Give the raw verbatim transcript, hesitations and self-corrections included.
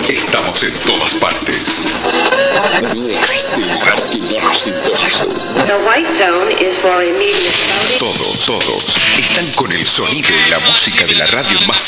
Estamos en todas partes. No existe lugar que no nos sintonice. The white zone is for immediate voting. Todos, todos están con el sonido y la música de la radio más